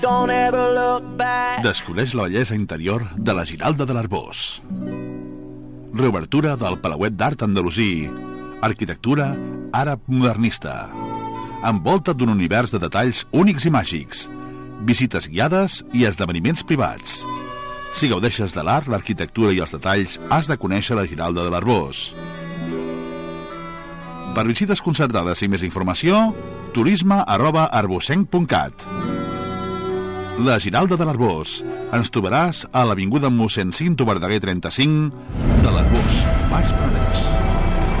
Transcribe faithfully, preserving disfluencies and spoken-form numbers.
Don't ever look back. Descobreix la bellesa interior de la Giralda de l'Arboç. Reobertura del Palauet d'Art Andalusí. Arquitectura àrab modernista. Envolta d'un univers de detalls únics i màgics. Visites guiades i esdeveniments privats. Si gaudeixes de l'art, l'arquitectura i els detalls, has de conèixer la Giralda de l'Arboç. Per visites concertades i més informació, turisme arroba arbocenc punt cat. La Giralda de l'Arboç. Ens trobaràs a l'avinguda mossèn Cinto Verdaguer trenta-cinc de l'Arboç, Baix Penedès.